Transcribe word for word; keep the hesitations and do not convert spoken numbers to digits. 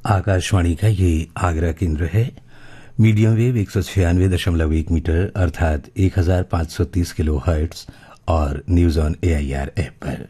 आकाशवाणी का ये आगरा केंद्र है। मीडियम वेव एक सौ छियानवे दशमलव एक मीटर अर्थात एक हजार पाँच सौ तीस किलो हर्ट्स और news on A I R app पर